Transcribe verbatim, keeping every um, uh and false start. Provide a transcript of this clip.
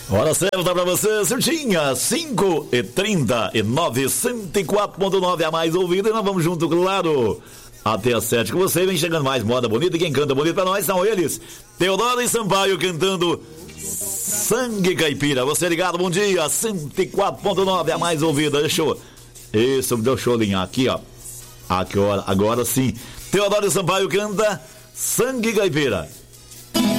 Hora certa pra você, certinha, cinco e trinta e nove, cento e quatro ponto nove a mais ouvida, e nós vamos junto, claro, até as sete com você. Vem chegando mais moda bonita, e quem canta bonito pra nós são eles, Teodoro e Sampaio, cantando Sangue Caipira. Você ligado, bom dia, cento e quatro ponto nove a mais ouvida. Deixa eu, isso, deixa eu alinhar aqui, ó, aqui, agora sim, Teodoro e Sampaio canta Sangue Caipira.